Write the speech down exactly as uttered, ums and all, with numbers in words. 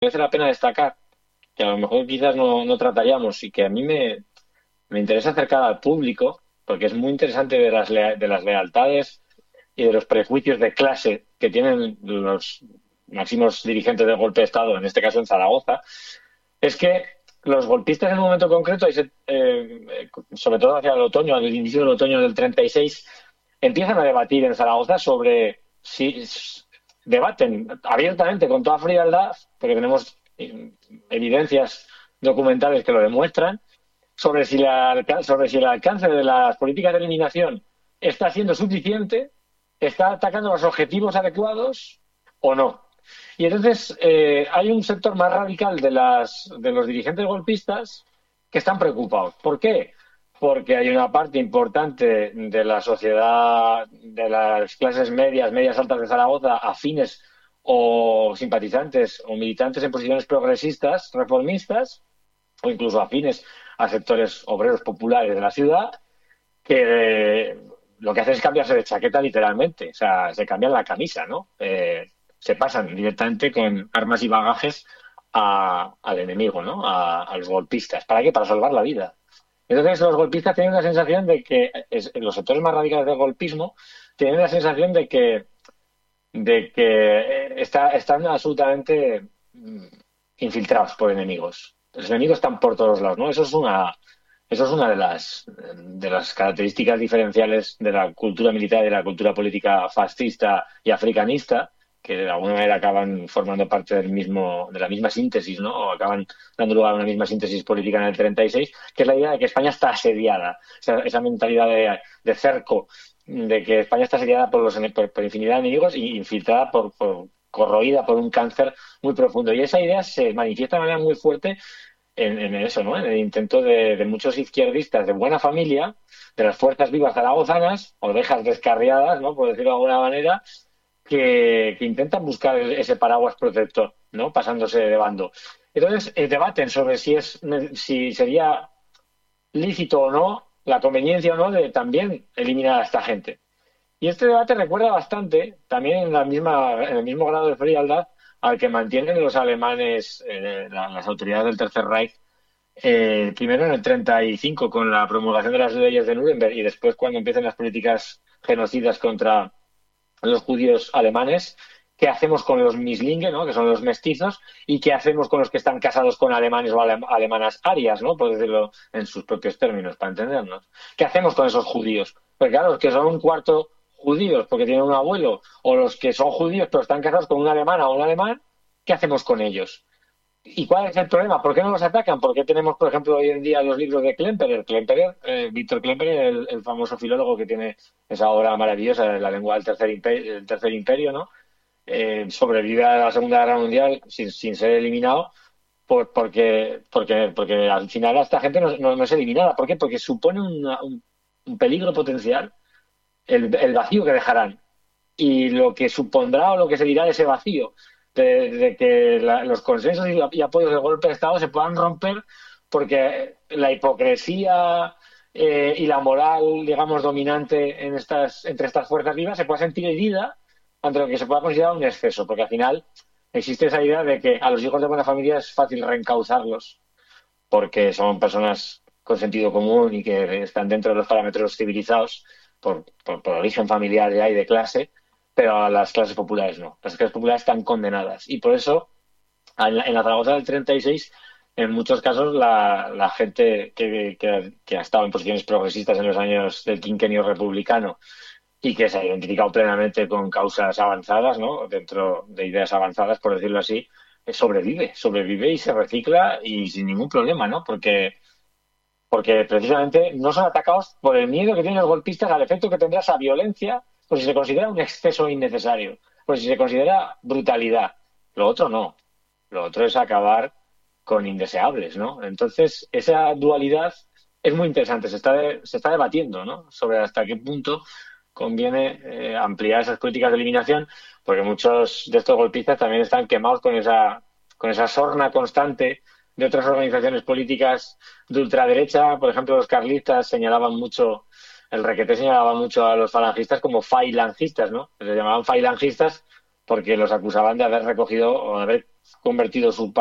merece la pena destacar, que a lo mejor quizás no, no trataríamos y que a mí me, me interesa acercar al público, porque es muy interesante de las, lea- de las lealtades y de los prejuicios de clase que tienen los máximos dirigentes del golpe de Estado, en este caso en Zaragoza, es que los golpistas en un momento concreto, y se- eh, sobre todo hacia el otoño, al inicio del otoño del treinta y seis, empiezan a debatir en Zaragoza sobre si debaten abiertamente, con toda frialdad, porque tenemos eh, evidencias documentales que lo demuestran, sobre si, la, sobre si el alcance de las políticas de eliminación está siendo suficiente, está atacando los objetivos adecuados o no. Y entonces eh, hay un sector más radical de, las, de los dirigentes golpistas que están preocupados. ¿Por qué? Porque hay una parte importante de la sociedad, de las clases medias, medias altas de Zaragoza, afines o simpatizantes o militantes en posiciones progresistas, reformistas, o incluso afines a sectores obreros populares de la ciudad, que eh, lo que hacen es cambiarse de chaqueta literalmente, o sea, se cambian la camisa, ¿no? Eh, se pasan directamente con armas y bagajes a, al enemigo, ¿no? A, a los golpistas. ¿Para qué? Para salvar la vida. Entonces los golpistas tienen la sensación de que, es, los sectores más radicales del golpismo tienen la sensación de que, de que está, están absolutamente mm, infiltrados por enemigos. Los enemigos están por todos lados, ¿no? Eso es una, eso es una de las, de las características diferenciales de la cultura militar y de la cultura política fascista y africanista, que de alguna manera acaban formando parte del mismo, de la misma síntesis, ¿no? O acaban dando lugar a una misma síntesis política en el treinta y seis, que es la idea de que España está asediada. O sea, esa mentalidad de, de cerco, de que España está asediada por, los, por, por infinidad de enemigos y infiltrada por, por corroída por un cáncer muy profundo. Y esa idea se manifiesta de manera muy fuerte en, en eso, ¿no? En el intento de, de muchos izquierdistas de buena familia, de las fuerzas vivas zaragozanas, ovejas descarriadas, ¿no? Por decirlo de alguna manera, que, que intentan buscar ese paraguas protector, ¿no? Pasándose de bando. Entonces, eh, debaten sobre si es si sería lícito o no, la conveniencia o no de también eliminar a esta gente. Y este debate recuerda bastante, también en, la misma, en el mismo grado de frialdad, al que mantienen los alemanes, eh, la, las autoridades del Tercer Reich, eh, primero en el treinta y cinco con la promulgación de las leyes de Nuremberg y después cuando empiezan las políticas genocidas contra los judíos alemanes. ¿Qué hacemos con los Mislinge, ¿no? Que son los mestizos, y qué hacemos con los que están casados con alemanes o ale alemanas arias, ¿no? Por decirlo en sus propios términos, para entendernos? ¿Qué hacemos con esos judíos? Porque claro, los que son un cuarto judíos porque tienen un abuelo, o los que son judíos pero están casados con una alemana o un alemán, ¿qué hacemos con ellos? ¿Y cuál es el problema? ¿Por qué no los atacan? ¿Por qué tenemos, por ejemplo, hoy en día los libros de Klemperer? Klemperer, eh, Víctor Klemperer, el, el famoso filólogo que tiene esa obra maravillosa de la lengua del tercer imperio, el tercer imperio, ¿no? Eh, sobrevive a la Segunda Guerra Mundial sin, sin ser eliminado por, porque, porque, porque al final esta gente no, no, no es eliminada. ¿Por qué? Porque supone una, un, un peligro potencial el, el vacío que dejarán y lo que supondrá o lo que se dirá de ese vacío, de, de que la, los consensos y, y, apoyos del golpe de Estado se puedan romper porque la hipocresía eh, y la moral, digamos, dominante en estas, entre estas fuerzas vivas se pueda sentir herida ante lo que se pueda considerar un exceso, porque al final existe esa idea de que a los hijos de buena familia es fácil reencauzarlos porque son personas con sentido común y que están dentro de los parámetros civilizados por, por, por origen familiar ya y de clase, pero a las clases populares no. Las clases populares están condenadas. Y por eso, en la, en la Zaragoza del treinta y seis, en muchos casos, la, la gente que, que, que ha estado en posiciones progresistas en los años del quinquenio republicano y que se ha identificado plenamente con causas avanzadas, ¿no? Dentro de ideas avanzadas, por decirlo así, eh, sobrevive, sobrevive y se recicla y sin ningún problema, ¿no? Porque, porque precisamente no son atacados por el miedo que tienen los golpistas al efecto que tendrá esa violencia, por si se considera un exceso innecesario, por si se considera brutalidad. Lo otro no. Lo otro es acabar con indeseables, ¿no? Entonces, esa dualidad es muy interesante, se está, de, se está debatiendo, ¿no? Sobre hasta qué punto conviene eh, ampliar esas políticas de eliminación, porque muchos de estos golpistas también están quemados con esa, con esa sorna constante de otras organizaciones políticas de ultraderecha. Por ejemplo, los carlistas señalaban mucho, el Requeté señalaba mucho a los falangistas como failangistas, ¿no? Les llamaban failangistas porque los acusaban de haber recogido o de haber convertido su